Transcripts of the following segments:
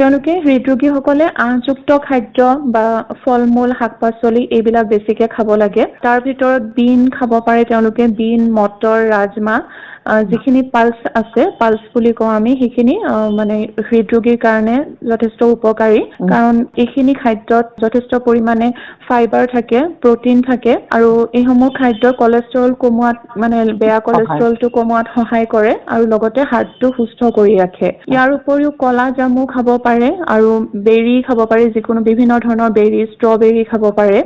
তেওঁলোকে হৃদৰোগীসকলে আঁহযুক্ত খাদ্য বা ফল-মূল, শাক-পাচলি এইবিলাক বেছিকে খাব লাগে। তাৰ ভিতৰত বিন খাব পাৰে তেওঁলোকে, বিন, মটৰ, ৰাজমাহ, যিখিনি পালছ আছে, পালছ বুলি কওঁ আমি, সেইখিনি মানে হৃদৰোগীৰ কাৰণে যথেষ্ট উপকাৰী, কাৰণ এইখিনি খাদ্যত যথেষ্ট পৰিমাণে ফাইবাৰ থাকে, প্ৰটিন থাকে, আৰু এইসমূহ খাদ্য কলেষ্ট্ৰল কমোৱাত, মানে বেয়া কলেষ্ট্ৰলটো কমোৱাত সহায় কৰে, আৰু লগতে হাৰ্টটো সুস্থ কৰি ৰাখে। ইয়াৰ উপৰিও কলা জামু খাব পাৰে, আৰু বেৰী খাব পাৰে, যিকোনো বিভিন্ন ধৰণৰ বেৰী, ষ্ট্ৰবেৰী খাব পাৰে।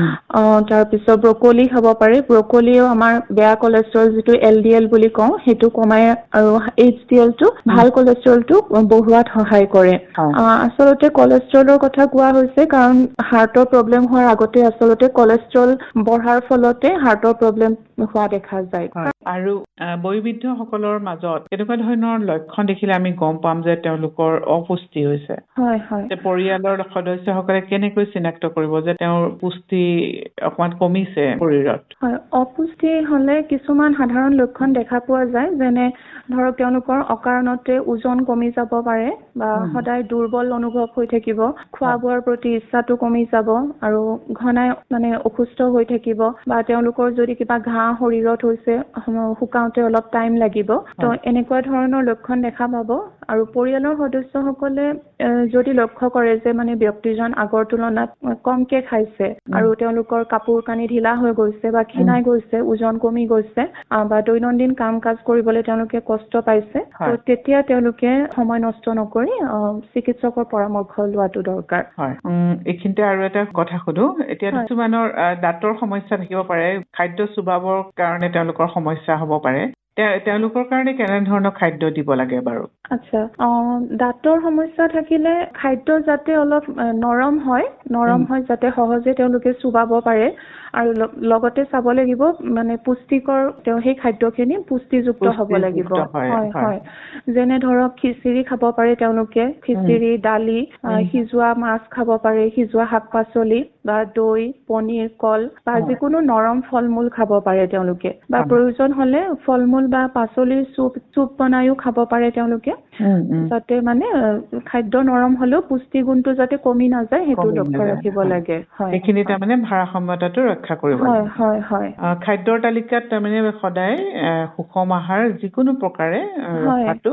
তাৰপিছত ব্ৰকলি খাব পাৰে। ব্ৰকলিও আমাৰ বেয়া কলেষ্ট্ৰল, যিটো LDL বুলি কওঁ, সেইটো কমায়, আৰু HDLটো ভাল কলেষ্ট্ৰলটো বঢ়োৱাত সহায় কৰে। আচলতে কলেষ্ট্ৰলৰ কথা কোৱা হৈছে কাৰণ হাৰ্টৰ প্ৰব্লেম হোৱাৰ আগতে আচলতে কলেষ্ট্ৰল বঢ়াৰ ফলতে হাৰ্টৰ প্ৰব্লেম হোৱা দেখা যায়। আৰু বয়োবৃদ্ধসকলৰ মাজত এনেকুৱা ধৰণৰ লক্ষণ দেখিলে আমি গম পাম যে তেওঁলোকৰ অপুষ্টি হৈছে। হয় হয়। পৰিয়ালৰ সদস্যসকলে কেনেকৈ চিনাক্ত কৰিব যে তেওঁৰ পুষ্টি অকমান কমিছে শৰীৰত? হয়, অপুষ্টি হ'লে কিছুমান সাধাৰণ লক্ষণ দেখা পোৱা যায়, যেনে ধৰক তেওঁলোকৰ অকাৰণতে ওজন কমি যাব পাৰে, বা সদায় দুৰ্বল অনুভৱ হৈ থাকিব, খোৱা বোৱাৰ প্ৰতি ইচ্ছাটো কমি যাব, আৰু ঘনাই মানে অসুস্থ হৈ থাকিব, বা তেওঁলোকৰ যদি কিবা ঘাঁ শৰীৰত হৈছে শুকাওঁতে অলপ টাইম লাগিব, তো এনেকুৱা ধৰণৰ লক্ষণ দেখা পাব। আৰু পৰিয়ালৰ সদস্যসকলে যদি লক্ষ্য কৰে যে মানে ব্যক্তিজন আগৰ তুলনাত কমকে খাইছে, আৰু তেওঁলোকৰ কাপোৰ কানি ঢিলা হৈ গৈছে, বা ক্ষীণাই গৈছে, ওজন কমি গৈছে, বা দৈনন্দিন কাম কাজ কৰিবলৈ তেওঁলোকে কষ্ট পাইছে, তো তেতিয়া তেওঁলোকে সময় নষ্ট নকৰি চিকিৎসকৰ পৰামৰ্শ লোৱাটো দৰকাৰ। এইখিনিতে আৰু এটা কথা সুধো, এতিয়া কিছুমানৰ দাঁতৰ সমস্যা থাকিব পাৰে, খাদ্য চুবাবৰ কাৰণে তেওঁলোকৰ সমস্যা হ'ব পাৰে, তেওঁলোকৰ কাৰণে কেনেধৰণৰ খাদ্য দিব লাগে বাৰু? আচ্ছা, দাঁতৰ সমস্যা থাকিলে খাদ্য যাতে অলপ নৰম হয় যাতে সহজে তেওঁলোকে চুবাব পাৰে, আৰু লগতে চাব লাগিব মানে পুষ্টিকৰ সেই খাদ্যখিনি পুষ্টিযুক্ত হ'ব লাগিব। হয় হয়, যেনে ধৰক খিচিৰি খাব পাৰে তেওঁলোকে, খিচিৰি, দালি, সিজোৱা মাছ খাব পাৰে, সিজোৱা শাক পাচলি, বা দৈ, পনীৰ, কল, বা যিকোনো নৰম ফল মূল খাব পাৰে তেওঁলোকে, বা প্ৰয়োজন হ'লে ফল মূল বা পাচলিৰ চুপ বনাইও খাব পাৰে তেওঁলোকে, যাতে মানে খাদ্য নৰম হ'লেও পুষ্টিগুণটো যাতে কমি নাযায় সেইটো লক্ষ্য ৰাখিব লাগে। সেইখিনি তাৰমানে ভাৰসাম্যতাটো ৰক্ষা কৰিব লাগে। হয় হয়। খাদ্যৰ তালিকাত তাৰমানে সদায় সুষম আহাৰ যিকোনো প্ৰকাৰে ৰখাটো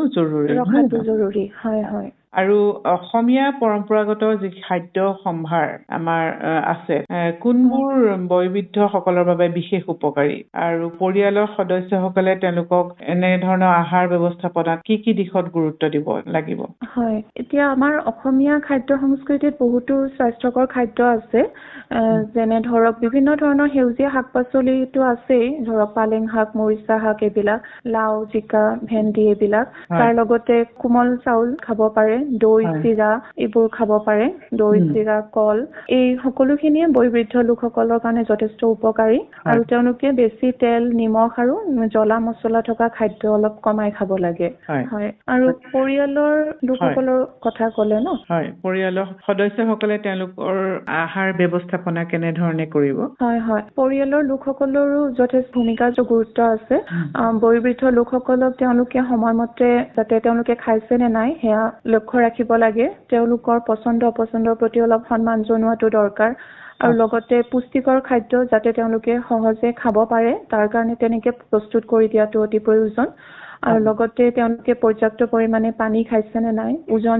জৰুৰী। হয় হয়। আৰু অসমীয়া পৰম্পৰাগত যি খাদ্য সম্ভাৰ আমাৰ আছে, কোনবোৰ বয়োবৃদ্ধসকলৰ বাবে বিশেষ উপকাৰী, আৰু পৰিয়ালৰ সদস্যসকলে তেওঁলোকক এনেধৰণৰ আহাৰ ব্যৱস্থাপনাত কি কি দিশত গুৰুত্ব দিব লাগিব? হয়, এতিয়া আমাৰ অসমীয়া খাদ্য সংস্কৃতিত বহুতো স্বাস্থ্যকৰ খাদ্য আছে, যেনে ধৰক বিভিন্ন ধৰণৰ সেউজীয়া শাক পাচলিটো আছেই, ধৰক পালেং শাক, মৰিচা শাক, এইবিলাক, লাও, জিকা, ভেন্দি, এইবিলাক, তাৰ লগতে কোমল চাউল খাব পাৰে, দৈ, চিৰা এইবোৰ খাব পাৰে, দৈ, চিৰা, কল, এই সকলোখিনিয়ে বয়োবৃদ্ধ লোকসকলৰ কাৰণে যথেষ্ট উপকাৰী, আৰু তেওঁলোকে বেছি তেল, নিমখ আৰু জ্বলা মছলা থকা খাদ্য অলপ কমাই খাব লাগে। হয়, আৰু পৰিয়ালৰ লোকসকলৰ কথা ক'লে ন? হয়, পৰিয়ালৰ সদস্যসকলে তেওঁলোকৰ আহাৰ ব্যৱস্থাপনা কেনেধৰণে কৰিব? হয় হয়, পৰিয়ালৰ লোকসকলৰো যথেষ্ট ভূমিকা গুৰুত্ব আছে। বয়োবৃদ্ধ লোকসকলক তেওঁলোকে সময়মতে যাতে তেওঁলোকে খাইছে নে নাই সেয়া লক্ষ্য ৰাখিব লাগে, তেওঁলোকৰ পচন্দ অপচন্দৰ প্ৰতি অলপ সন্মান জনোৱাটো দৰকাৰ, আৰু লগতে পুষ্টিকৰ খাদ্য যাতে তেওঁলোকে সহজে খাব পাৰে তাৰ কাৰণে তেনেকে প্ৰস্তুত কৰি দিয়াটো অতি প্ৰয়োজন, আৰু লগতে তেওঁলোকে পৰ্যাপ্ত পৰিমাণে পানী খাইছে নে নাই,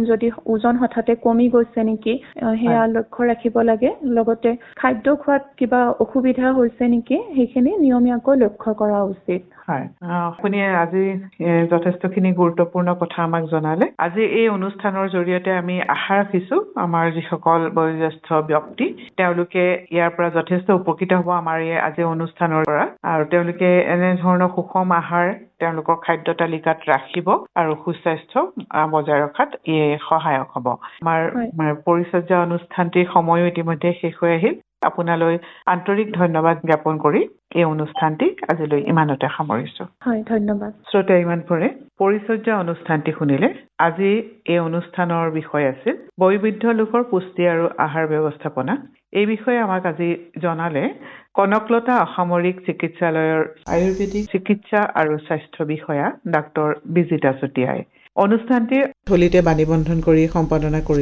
ওজন হঠাতে কমি গৈছে নেকি সেয়া লক্ষ্য ৰাখিব লাগে, লগতে খাদ্য খোৱাত কিবা অসুবিধা হৈছে নেকি সেইখিনি নিয়মীয়াকৈ লক্ষ্য কৰা উচিত। হয়, আপুনি আজি যথেষ্টখিনি গুৰুত্বপূৰ্ণ কথা আমাক জনালে। আজি এই অনুষ্ঠানৰ জৰিয়তে আমি আশা ৰাখিছোঁ আমাৰ যিসকল বয়োজ্যেষ্ঠ ব্যক্তি তেওঁলোকে ইয়াৰ পৰা যথেষ্ট উপকৃত হ'ব আমাৰ এই আজি অনুষ্ঠানৰ পৰা, আৰু তেওঁলোকে এনেধৰণৰ সুষম আহাৰ তেওঁলোকৰ খাদ্য তালিকাত ৰাখিব আৰু সুস্বাস্থ্য বজাই ৰখাত সহায়ক হ'ব। আমাৰ পৰিচৰ্যা অনুষ্ঠানটিৰ সময়ো ইতিমধ্যে শেষ হৈ আহিল। আপোনালৈ আন্তৰিক ধন্যবাদ জ্ঞাপন কৰি এই অনুষ্ঠানটি আজিলৈ ইমানতে সামৰিছোঁ। হয়, ধন্যবাদ। শ্ৰোতা ইমানপুৰে পৰিচৰ্যা অনুষ্ঠানটি শুনিলে। আজি এই অনুষ্ঠানৰ বিষয় আছিল বয়োবৃদ্ধ লোকৰ পুষ্টি আৰু আহাৰ ব্যৱস্থাপনা। এই বিষয়ে আমাক আজি জনালে কনকলতা অসামৰিক চিকিৎসালয়ৰ আয়ুৰ্বেদিক চিকিৎসা আৰু স্বাস্থ্য বিষয়া ডাক্তৰ বিজিতা চুতীয়াই। অনুষ্ঠানটিৰ থলীতে বাণীবন্ধন কৰি সম্পাদনা কৰি